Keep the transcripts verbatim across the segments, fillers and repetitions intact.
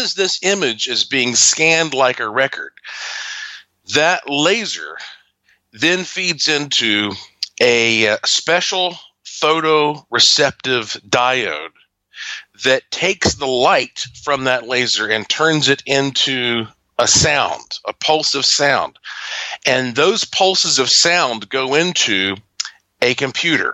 as this image is being scanned like a record, that laser then feeds into a special photoreceptive diode that takes the light from that laser and turns it into a sound, a pulse of sound. And those pulses of sound go into a computer.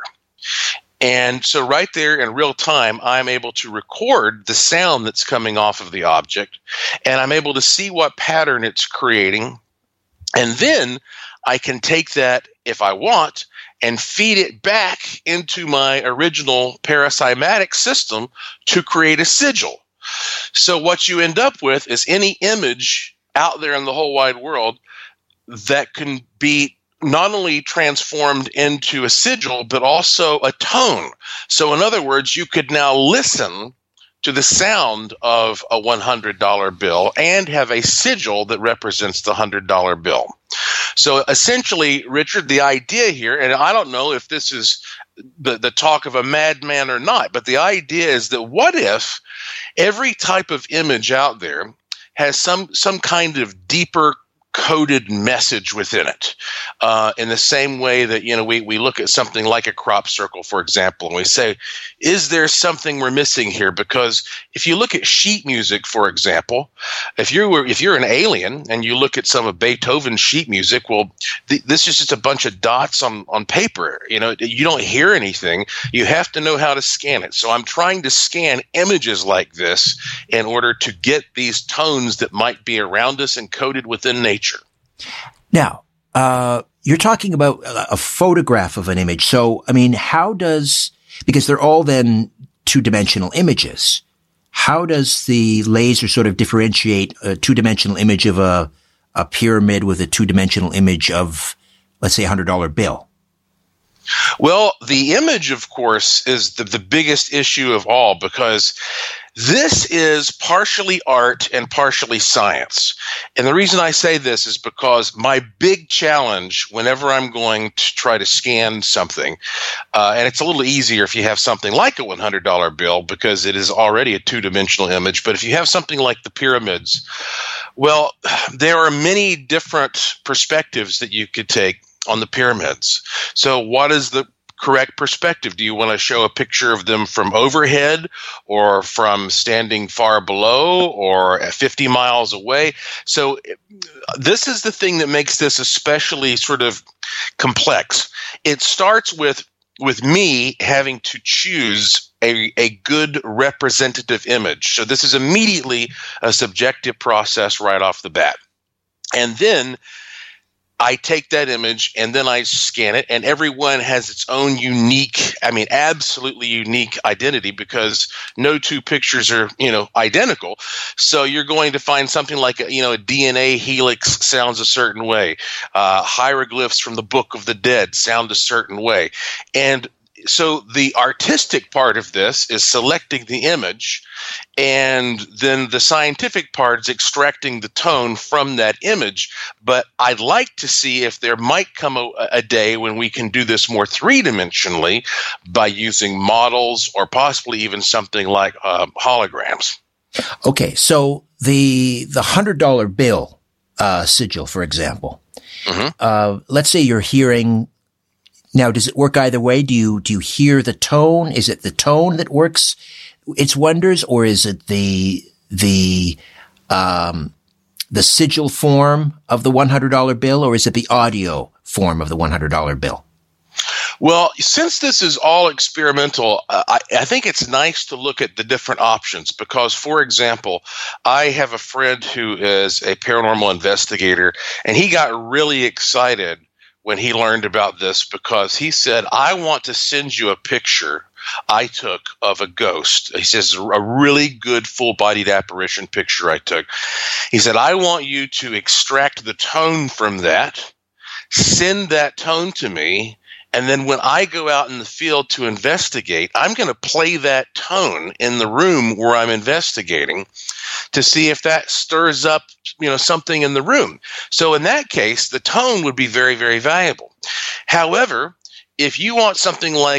And so right there in real time, I'm able to record the sound that's coming off of the object, and I'm able to see what pattern it's creating. And then I can take that, if I want, and feed it back into my original paracymatic system to create a sigil. So what you end up with is any image out there in the whole wide world that can be not only transformed into a sigil, but also a tone. So in other words, you could now listen to the sound of a one hundred dollar bill and have a sigil that represents the one hundred dollar bill. So essentially, Richard, the idea here, and I don't know if this is the, the talk of a madman or not, but the idea is that what if every type of image out there has some some kind of deeper coded message within it, uh, in the same way that, you know, we, we look at something like a crop circle, for example, and we say, is there something we're missing here? Because if you look at sheet music, for example, if you were if you're an alien and you look at some of Beethoven's sheet music, well, th- this is just a bunch of dots on, on paper. You know, you don't hear anything. You have to know how to scan it. So I'm trying to scan images like this in order to get these tones that might be around us encoded within nature. Now, uh, you're talking about a photograph of an image. So, I mean, how does, because they're all then two-dimensional images, how does the laser sort of differentiate a two-dimensional image of a, a pyramid with a two-dimensional image of, let's say, a one hundred dollar bill? Well, the image, of course, is the, the biggest issue of all, because this is partially art and partially science. And the reason I say this is because my big challenge whenever I'm going to try to scan something, uh, and it's a little easier if you have something like a one hundred dollar bill because it is already a two-dimensional image, but if you have something like the pyramids, well, there are many different perspectives that you could take on the pyramids. So what is the correct perspective? Do you want to show a picture of them from overhead or from standing far below or at fifty miles away? So this is the thing that makes this especially sort of complex. It starts with with me having to choose a, a good representative image. So this is immediately a subjective process right off the bat. And then I take that image and then I scan it, and everyone has its own unique, I mean, absolutely unique identity, because no two pictures are, you know, identical. So you're going to find something like, a, you know, a D N A helix sounds a certain way. Uh, hieroglyphs from the Book of the Dead sound a certain way. And so the artistic part of this is selecting the image, and then the scientific part is extracting the tone from that image. But I'd like to see if there might come a, a day when we can do this more three-dimensionally by using models or possibly even something like uh, holograms. Okay, so the the one hundred dollar bill uh, sigil, for example, mm-hmm. uh, let's say you're hearing. Now, does it work either way? Do you do you hear the tone? Is it the tone that works its wonders, or is it the the um, the sigil form of the one hundred dollar bill, or is it the audio form of the one hundred dollar bill? Well, since this is all experimental, uh, I, I think it's nice to look at the different options because, for example, I have a friend who is a paranormal investigator, and he got really excited when he learned about this because he said, I want to send you a picture I took of a ghost. He says, a really good full-bodied apparition picture I took. He said, I want you to extract the tone from that, send that tone to me, and then when I go out in the field to investigate, I'm going to play that tone in the room where I'm investigating to see if that stirs up, you know, something in the room. So in that case, the tone would be very, very valuable. However, if you want something like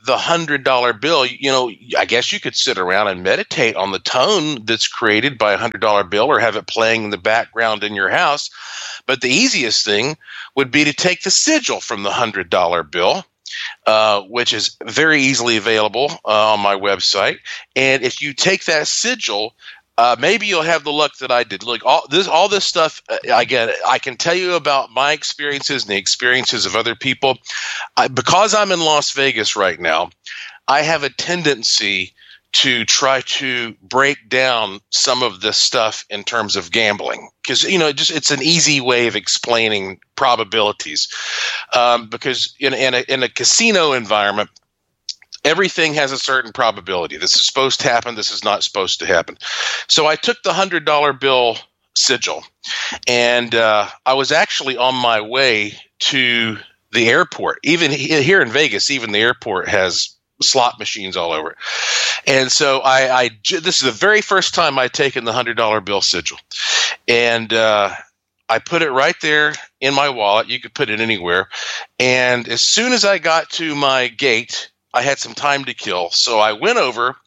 the hundred dollar bill, you know, I guess you could sit around and meditate on the tone that's created by a hundred dollar bill or have it playing in the background in your house. But the easiest thing would be to take the sigil from the hundred dollar bill, uh, which is very easily available uh, on my website. And if you take that sigil, Uh, maybe you'll have the luck that I did. Look, all this, all this stuff, uh, I get it. I can tell you about my experiences and the experiences of other people. I, because I'm in Las Vegas right now, I have a tendency to try to break down some of this stuff in terms of gambling. Because, you know, it just it's an easy way of explaining probabilities. Um, because in, in, a, in a casino environment, everything has a certain probability. This is supposed to happen. This is not supposed to happen. So I took the hundred dollar bill sigil, and uh, I was actually on my way to the airport. Even he- here in Vegas, even the airport has slot machines all over. And so I, I this is the very first time I'd taken the hundred dollar bill sigil, and uh, I put it right there in my wallet. You could put it anywhere. And as soon as I got to my gate, I had some time to kill, so I went over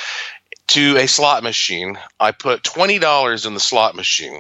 to a slot machine. I put twenty dollars in the slot machine.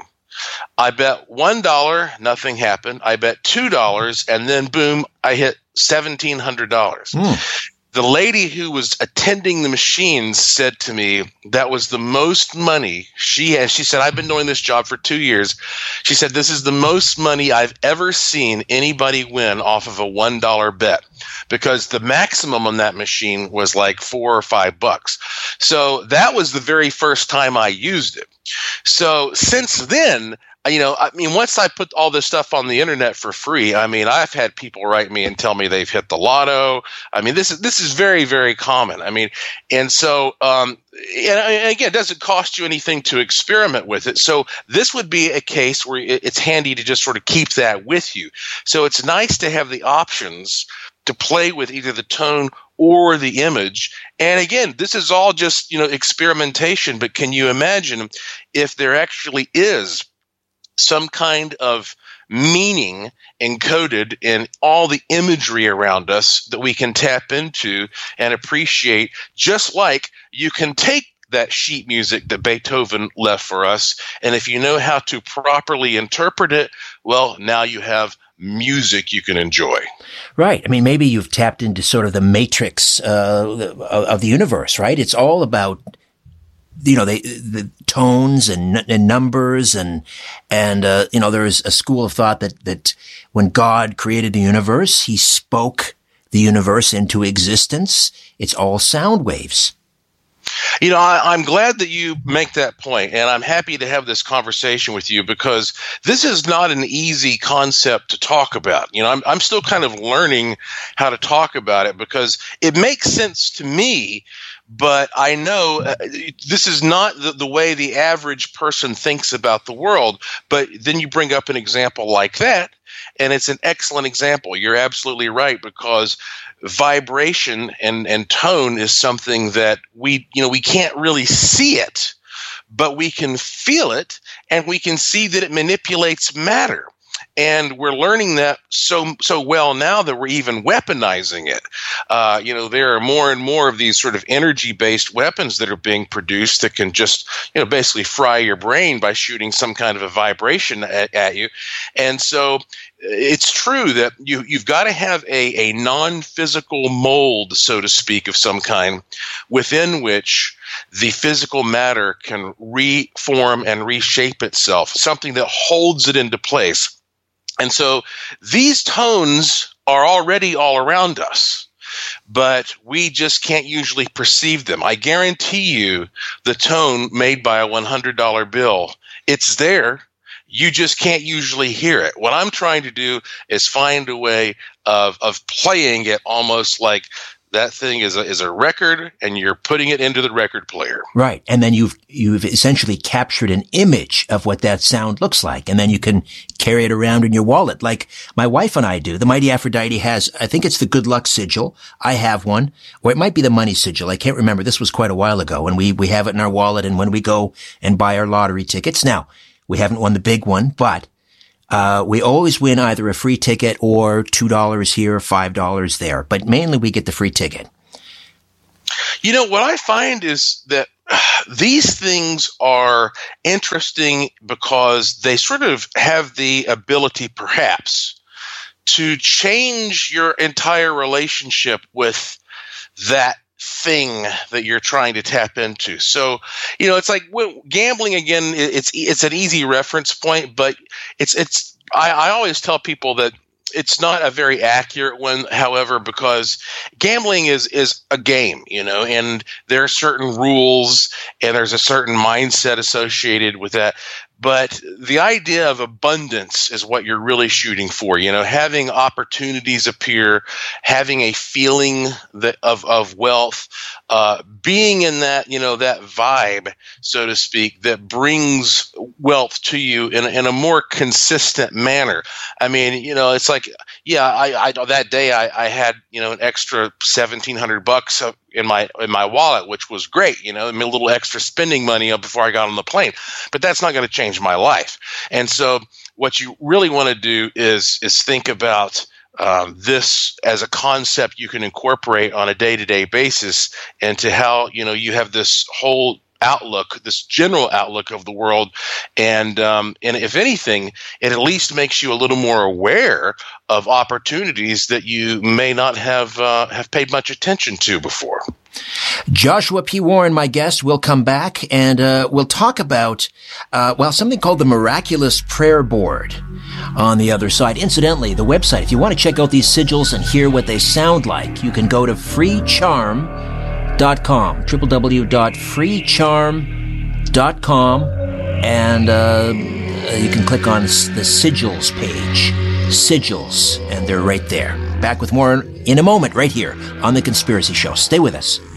I bet one dollar, nothing happened. I bet two dollars, and then boom, I hit seventeen hundred dollars. Mm. The lady who was attending the machines said to me that was the most money she has. She said, I've been doing this job for two years. She said, this is the most money I've ever seen anybody win off of a one dollar bet, because the maximum on that machine was like four or five bucks. So that was the very first time I used it. So since then, you know, I mean, once I put all this stuff on the internet for free, I mean, I've had people write me and tell me they've hit the lotto. I mean, this is this is very, very common. I mean, and so, um, and again, it doesn't cost you anything to experiment with it. So this would be a case where it's handy to just sort of keep that with you. So it's nice to have the options to play with either the tone or the image. And again, this is all just, you know, experimentation. But can you imagine if there actually is some kind of meaning encoded in all the imagery around us that we can tap into and appreciate, just like you can take that sheet music that Beethoven left for us, and if you know how to properly interpret it, well, now you have music you can enjoy. Right. I mean, maybe you've tapped into sort of the matrix uh, of the universe, right? It's all about, you know, they, the tones and, and numbers and, and, uh, you know, there is a school of thought that, that when God created the universe, he spoke the universe into existence. It's all sound waves. You know, I, I'm glad that you make that point, and I'm happy to have this conversation with you, because this is not an easy concept to talk about. You know, I'm, I'm still kind of learning how to talk about it, because it makes sense to me, but I know uh, this is not the, the way the average person thinks about the world. But then you bring up an example like that, and it's an excellent example. You're absolutely right, because vibration and, and tone is something that we, you know, we can't really see it, but we can feel it, and we can see that it manipulates matter. And we're learning that so so well now that we're even weaponizing it. Uh, you know, there are more and more of these sort of energy-based weapons that are being produced that can just, you know, basically fry your brain by shooting some kind of a vibration at, at you. And so it's true that you, you've got to have a, a non-physical mold, so to speak, of some kind within which the physical matter can reform and reshape itself, something that holds it into place. And so these tones are already all around us, but we just can't usually perceive them. I guarantee you the tone made by a one hundred dollar bill, it's there. You just can't usually hear it. What I'm trying to do is find a way of of playing it almost like that thing is a, is a record, and you're putting it into the record player. Right. And then you've, you've essentially captured an image of what that sound looks like. And then you can carry it around in your wallet. Like my wife and I do. The Mighty Aphrodite has, I think it's the Good Luck sigil. I have one, or it might be the Money sigil. I can't remember. This was quite a while ago, and we, we have it in our wallet. And when we go and buy our lottery tickets, now we haven't won the big one, but Uh, we always win either a free ticket or two dollars here, five dollars there, but mainly we get the free ticket. You know, what I find is that these things are interesting because they sort of have the ability, perhaps, to change your entire relationship with that thing that you're trying to tap into. So, you know, it's like well, gambling again. It's it's an easy reference point, but it's it's. I, I always tell people that it's not a very accurate one, however, because gambling is is a game, you know, and there are certain rules and there's a certain mindset associated with that. But the idea of abundance is what you're really shooting for, you know, having opportunities appear, having a feeling that of, of wealth, uh, being in that, you know, that vibe, so to speak, that brings wealth to you in, in a more consistent manner. I mean, you know, it's like, yeah, I, I that day I, I had, you know, an extra seventeen hundred bucks in my in my wallet, which was great, you know, a little extra spending money before I got on the plane. But that's not going to change my life. And so what you really want to do is is think about um, this as a concept you can incorporate on a day-to-day basis into how, you know, you have this whole outlook, this general outlook of the world. And um, and if anything, it at least makes you a little more aware of opportunities that you may not have uh, have paid much attention to before. Joshua P. Warren, my guest, will come back and uh, we'll talk about, uh, well, something called the Miraculous Prayer Board on the other side. Incidentally, the website, if you want to check out these sigils and hear what they sound like, you can go to free charm dot com, w w w dot free charm dot com, and uh, you can click on the sigils page. Sigils, and they're right there. Back with more in a moment right here on The Conspiracy Show. Stay with us.